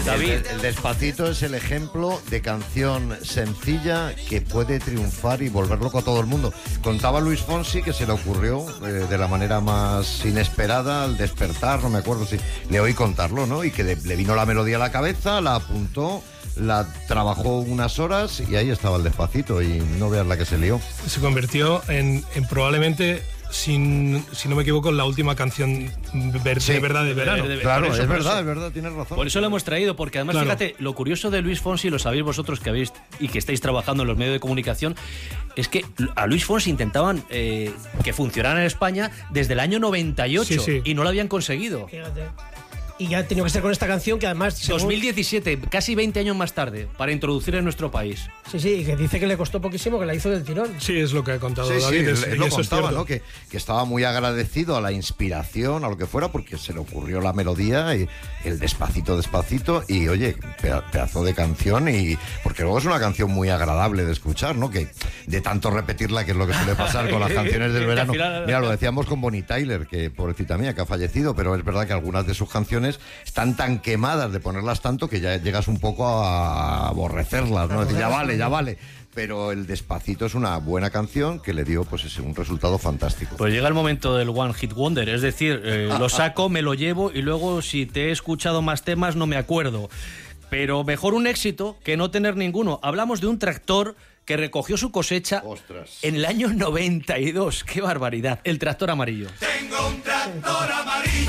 David, el Despacito es el ejemplo de canción sencilla que puede triunfar y volver loco a todo el mundo. Contaba Luis Fonsi que se le ocurrió de la manera más inesperada al despertar, no me acuerdo si le oí contarlo, ¿no? Y que le vino la melodía a la cabeza, la apuntó, la trabajó unas horas y ahí estaba el Despacito, y no veas la que se lió. Se convirtió en probablemente, si no me equivoco, la última canción de verdad de verano. Claro, es verdad, tienes razón. Por eso lo hemos traído, porque además, claro, fíjate, lo curioso de Luis Fonsi, lo sabéis vosotros que habéis y que estáis trabajando en los medios de comunicación, es que a Luis Fonsi intentaban que funcionara en España desde el año 98 y no lo habían conseguido. Fíjate. Y ya ha tenido que ser con esta canción que además... 2017, casi 20 años más tarde, para introducir en nuestro país. Sí, y que dice que le costó poquísimo, que la hizo del tirón. Sí, es lo que ha contado David. Él lo contaba, ¿no? Que estaba muy agradecido a la inspiración, a lo que fuera, porque se le ocurrió la melodía y el despacito, y oye, pedazo de canción, y porque luego es una canción muy agradable de escuchar, ¿no? Que de tanto repetirla, que es lo que suele pasar con las canciones del verano. Mira, lo decíamos con Bonnie Tyler, que pobrecita mía, que ha fallecido, pero es verdad que algunas de sus canciones están tan quemadas de ponerlas tanto que ya llegas un poco a aborrecerlas, ¿no? Decir, ya vale. Pero el Despacito es una buena canción que le dio pues un resultado fantástico. Pues llega el momento del One Hit Wonder, es decir, lo saco, me lo llevo y luego si te he escuchado más temas no me acuerdo. Pero mejor un éxito que no tener ninguno. Hablamos de un tractor que recogió su cosecha en el año 92. ¡Qué barbaridad! El tractor amarillo. Tengo un tractor amarillo.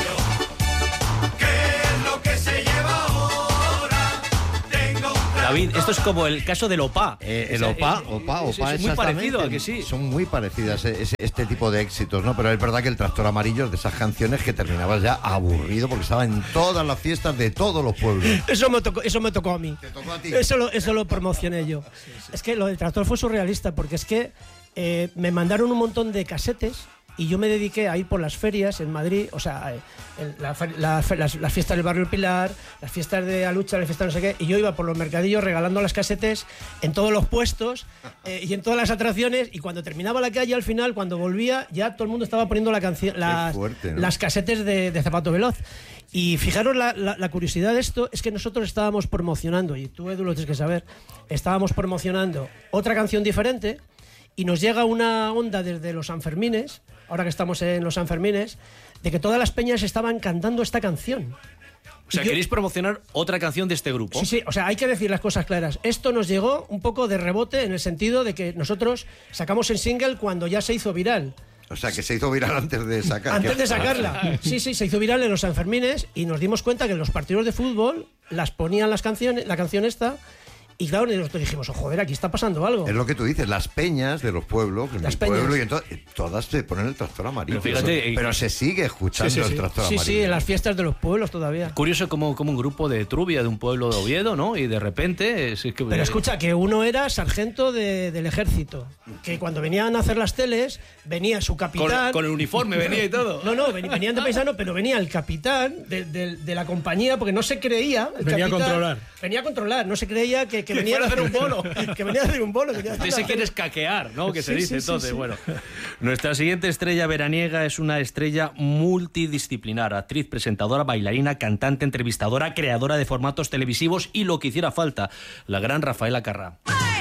David, esto es como el caso del OPA. El OPA es muy parecido, ¿a que sí? Son muy parecidas este tipo de éxitos, ¿no? Pero es verdad que el tractor amarillo es de esas canciones que terminabas ya aburrido porque estaba en todas las fiestas de todos los pueblos. Eso me tocó a mí. ¿Te tocó a ti? Eso lo promocioné yo. Sí. Es que lo del tractor fue surrealista porque es que me mandaron un montón de casetes. Y yo me dediqué a ir por las ferias en Madrid, o sea, las fiestas del Barrio El Pilar, las fiestas de Alucha, las fiestas no sé qué, y yo iba por los mercadillos regalando las casetes en todos los puestos y en todas las atracciones, y cuando terminaba la calle, al final, cuando volvía, ya todo el mundo estaba poniendo las casetes de Zapato Veloz. Y fijaros la curiosidad de esto, es que nosotros estábamos promocionando, y tú, Edu, lo tienes que saber, estábamos promocionando otra canción diferente, y nos llega una onda desde los Sanfermines, ahora que estamos en los Sanfermines, de que todas las peñas estaban cantando esta canción. O sea, ¿queréis promocionar otra canción de este grupo? Sí, o sea, hay que decir las cosas claras. Esto nos llegó un poco de rebote en el sentido de que nosotros sacamos el single cuando ya se hizo viral. O sea, que se hizo viral antes de sacarla. Antes de sacarla. Sí, se hizo viral en los Sanfermines y nos dimos cuenta que en los partidos de fútbol las ponían la canción esta. Y claro, nosotros dijimos, joder, aquí está pasando algo. Es lo que tú dices, las peñas de los pueblos, pueblo, y entonces, todas te ponen el tractor amarillo. Pero fíjate, pero se sigue escuchando el tractor amarillo. Sí, en las fiestas de los pueblos todavía. Curioso como un grupo de Trubia, de un pueblo de Oviedo, ¿no? Y de repente... Pero escucha, que uno era sargento del ejército, que cuando venían a hacer las teles, venía su capitán... Con el uniforme venía y todo. No, venían de paisano, pero venía el capitán de la compañía, porque no se creía... Venía a controlar, no se creía que venía a hacer un bolo. Que venía a hacer un bolo. Usted se quiere escaquear, ¿no? Que se dice entonces. Sí. Bueno, nuestra siguiente estrella veraniega es una estrella multidisciplinar. Actriz, presentadora, bailarina, cantante, entrevistadora, creadora de formatos televisivos y lo que hiciera falta. La gran Rafaela Carrà.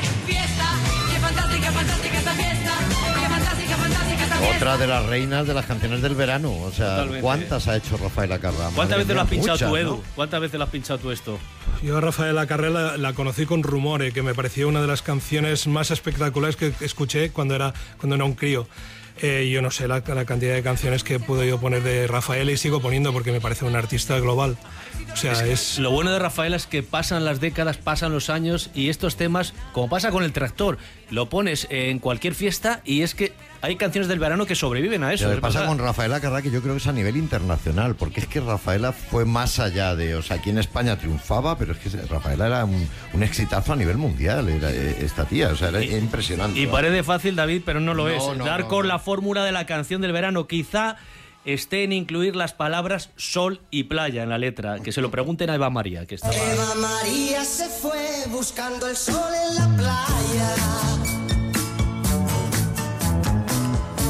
Otra de las reinas de las canciones del verano. O sea, totalmente. ¿Cuántas ha hecho Rafaela Carrà? ¿Cuántas veces lo has pinchado muchas, tú, Edu? ¿no? ¿Cuántas veces lo has pinchado tú esto? Yo a Rafaela Carrà la conocí con Rumore, que me pareció una de las canciones más espectaculares que escuché cuando era un crío. Yo no sé la cantidad de canciones que pude yo poner de Rafaela y sigo poniendo porque me parece un artista global. O sea, Lo bueno de Rafaela es que pasan las décadas, pasan los años y estos temas, como pasa con el tractor, lo pones en cualquier fiesta y es que hay canciones del verano que sobreviven a eso. Lo que pasa con Rafaela Carrà, que yo creo que es a nivel internacional, porque es que Rafaela fue más allá de... O sea, aquí en España triunfaba, pero es que Rafaela era un exitazo a nivel mundial, era esta tía, o sea, era impresionante. Y parece fácil, David, pero no lo es. Dar con la fórmula de la canción del verano, quizá esté en incluir las palabras sol y playa en la letra. Que se lo pregunten a Eva María, que está... Eva María se fue buscando el sol en la playa, con su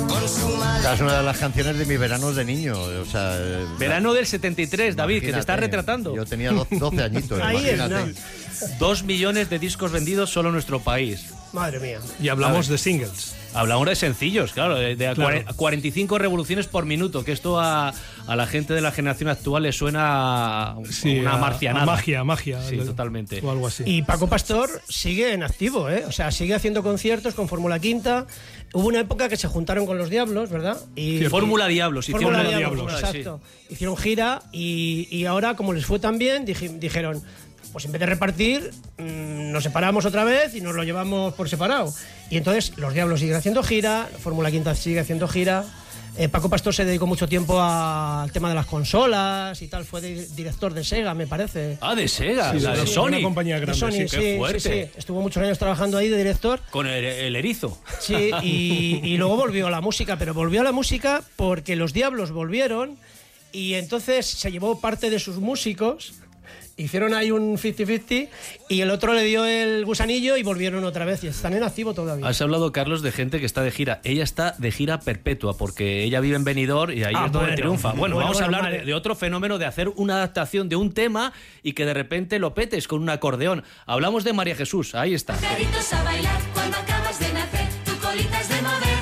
fuma Esta es una de las canciones de mis veranos de niño. O sea, Verano del 73, David, que te estás imagínate, retratando. Yo tenía 12 añitos, Ahí es, imagínate. ¿no? 2 millones de discos vendidos solo en nuestro país. Madre mía. Y hablamos de singles. Hablamos de sencillos, claro, de Claro. 45 revoluciones por minuto, que esto a la gente de la generación actual le suena a una marcianada. Magia. Sí, totalmente. O algo así. Y Paco Pastor sigue en activo, ¿eh? O sea, sigue haciendo conciertos con Fórmula Quinta. Hubo una época que se juntaron con los Diablos, ¿verdad? Y Fórmula Diablos, hicieron Fórmula una Diablos, Diablos, exacto. Hicieron gira y ahora, como les fue tan bien, dijeron, pues en vez de repartir, nos separamos otra vez y nos lo llevamos por separado. Y entonces los Diablos siguen haciendo gira, Fórmula Quinta sigue haciendo gira. Paco Pastor se dedicó mucho tiempo al tema de las consolas y tal, fue director de Sega, me parece. Ah, de Sega, Sí, la de una Sony. compañía De grande. Sony, sí. qué fuerte. sí. Estuvo muchos años trabajando ahí de director. Con el erizo. Sí, y luego volvió a la música, pero volvió a la música porque los Diablos volvieron y entonces se llevó parte de sus músicos, hicieron ahí un 50-50 y el otro le dio el gusanillo y volvieron otra vez y están en activo todavía. Has hablado, Carlos, de gente que está de gira. Ella está de gira perpetua porque ella vive en Benidorm y ahí es donde bueno. triunfa. Bueno, vamos a hablar vale. de otro fenómeno de hacer una adaptación de un tema y que de repente lo petes con un acordeón. Hablamos de María Jesús, ahí está. Pajaritos a bailar cuando acabas de nacer, tu colita es de mover.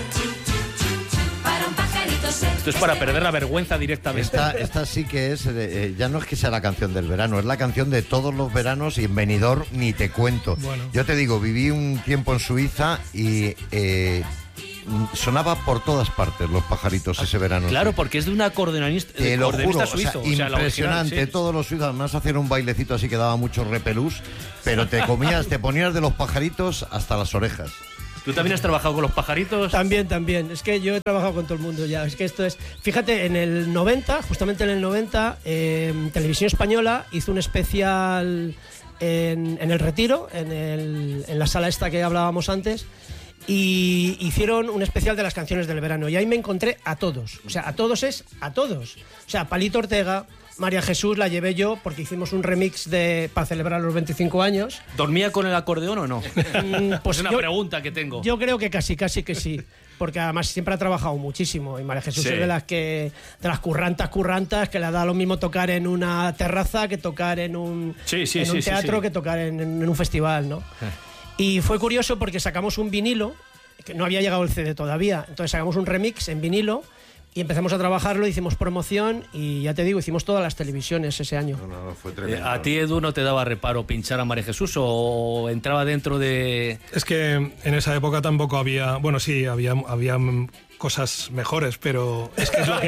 Para un pajarito ser. Esto es para perder la vergüenza directamente. Esta sí que es, ya no es que sea la canción del verano, es la canción de todos los veranos y en Benidorm ni te cuento. Bueno. Yo te digo, viví un tiempo en Suiza y sonaba por todas partes Los Pajaritos ese verano. Claro, sí. porque es de un acordeonista, Te lo juro, acordeonista o sea, suizo. O sea, la original, impresionante. sí. Todos los suizos además hacían un bailecito así que daba mucho repelús, pero te ponías de Los Pajaritos hasta las orejas. ¿Tú también has trabajado con los pajaritos? También. Es que yo he trabajado con todo el mundo ya. Es que esto es... Fíjate, en el 90, justamente en el 90, Televisión Española hizo un especial en El Retiro, en la sala esta que hablábamos antes, y hicieron un especial de las canciones del verano. Y ahí me encontré a todos. O sea, a todos. O sea, Palito Ortega, María Jesús la llevé yo porque hicimos un remix para celebrar los 25 años. ¿Dormía con el acordeón o no? Pues es una pregunta que tengo. Yo creo que casi que sí, porque además siempre ha trabajado muchísimo y María Jesús Sí. es de las currantas que le da lo mismo tocar en una terraza que tocar en un teatro que tocar en un festival, ¿no? Y fue curioso porque sacamos un vinilo, que no había llegado el CD todavía, entonces sacamos un remix en vinilo y empezamos a trabajarlo, hicimos promoción y ya te digo, hicimos todas las televisiones ese año. No, fue tremendo. ¿A ti, Edu, no te daba reparo pinchar a María Jesús o entraba dentro de...? Es que en esa época tampoco había... Bueno, sí, había cosas mejores, pero es que es lo que,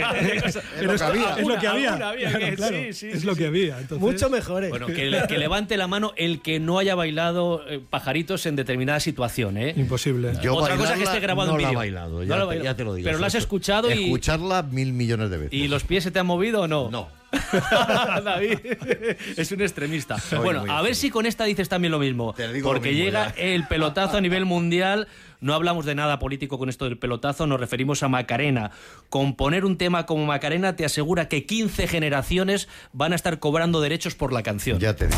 es lo que había. Alguna había que- Claro, sí, es lo que había. Entonces, Mucho mejores. Bueno, que levante la mano el que no haya bailado pajaritos en determinada situación, ¿eh? imposible. Yo Otra cosa es que bailarla esté grabado no en la he vídeo. bailado, No la he ya bailado. te lo digo. Pero lo has escuchado y... Escucharla 1000 millones de veces. ¿Y los pies se te han movido o no? No. David es un extremista. Bueno, muy a ver si con esta dices también lo mismo. Te digo Porque lo mismo, llega ya. el pelotazo a nivel mundial. No hablamos de nada político con esto del pelotazo, nos referimos a Macarena. Componer un tema como Macarena te asegura que 15 generaciones van a estar cobrando derechos por la canción. Ya te digo.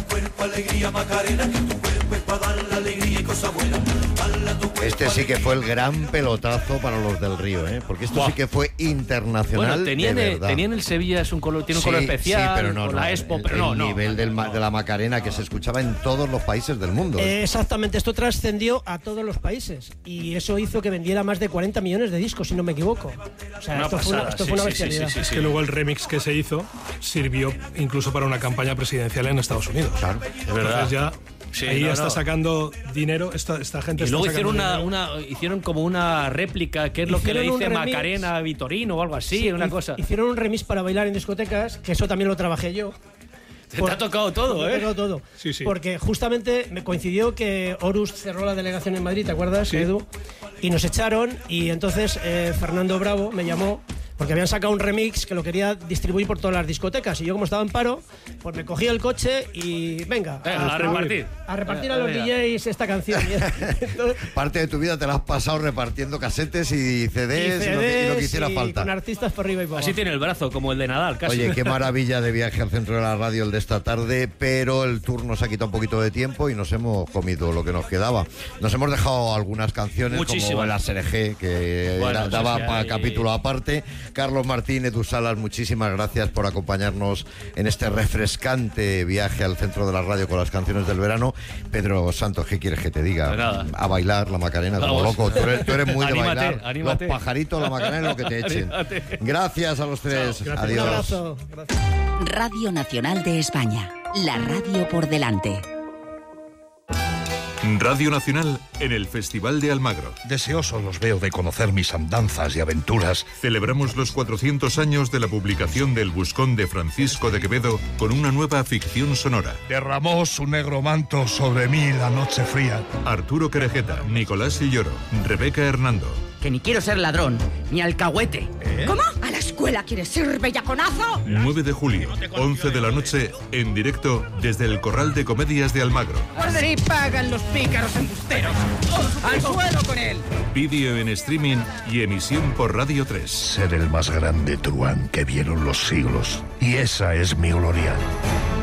Este sí que fue el gran pelotazo para los del Río, ¿eh? Porque esto Buah. sí que fue internacional. Bueno, tenían de verdad. el Sevilla, tiene un color especial, sí, pero no, con no, la Expo, el, pero no, el no. nivel de la Macarena que se escuchaba en todos los países del mundo. Exactamente, esto trascendió a todos los países y eso hizo que vendiera más de 40 millones de discos, si no me equivoco. O sea, Una esto pasada, fue una sí, bestialidad. sí. Es que luego el remix que se hizo sirvió incluso para una campaña presidencial en Estados Unidos. Claro. Es verdad. Entonces ya Sí, ahí no, está no. sacando dinero, esta gente Y está luego sacando hicieron dinero. hicieron como una réplica, que es lo que le Hicieron un dice remix. Macarena a Vitorino o algo así, Sí, una cosa. Hicieron un remix para bailar en discotecas, que eso también lo trabajé yo. Te ha tocado todo, Me ha ¿eh? tocado todo. Sí, sí. Porque justamente me coincidió que Horus cerró la delegación en Madrid, ¿te acuerdas, Sí. Edu? Y nos echaron y entonces Fernando Bravo me llamó porque habían sacado un remix que lo quería distribuir por todas las discotecas. Y yo, como estaba en paro, pues me cogí el coche y venga, a repartir. A repartir a los DJs esta canción. Entonces, Parte de tu vida te la has pasado repartiendo casetes y CDs, y lo que hiciera falta. Con artistas por arriba y por abajo. Así tiene el brazo, como el de Nadal, casi. Oye, qué maravilla de viaje al centro de la radio el de esta tarde, pero el tour nos ha quitado un poquito de tiempo y nos hemos comido lo que nos quedaba. Nos hemos dejado algunas canciones, Muchísimas. como la SRG, que Bueno, daba sí, para hay- capítulo aparte. Carlos Martín, Edu Salas, muchísimas gracias por acompañarnos en este refrescante viaje al centro de la radio con las canciones del verano. Pedro Santos, ¿qué quieres que te diga? De nada. A bailar la Macarena como Vamos. loco. Tú eres muy de Anímate, bailar. anímate. Los pajaritos, la Macarena, lo que te echen. Anímate. Gracias a los tres. Un Adiós. abrazo. Gracias. Radio Nacional de España. La radio por delante. Radio Nacional en el Festival de Almagro. Deseoso los veo de conocer mis andanzas y aventuras. Celebramos los 400 años de la publicación del Buscón de Francisco de Quevedo con una nueva ficción sonora. Derramó su negro manto sobre mí la noche fría. Arturo Querejeta, Nicolás Silloro, Rebeca Hernando. Que ni quiero ser ladrón, ni alcahuete. ¿Cómo? ¿A la escuela quieres ir, bellaconazo? 9 de julio, 11 de la noche, en directo desde el Corral de Comedias de Almagro. Sí pagan los pícaros embusteros. ¡Al suelo con él! Vídeo en streaming y emisión por Radio 3. Ser el más grande truán que vieron los siglos. Y esa es mi gloria.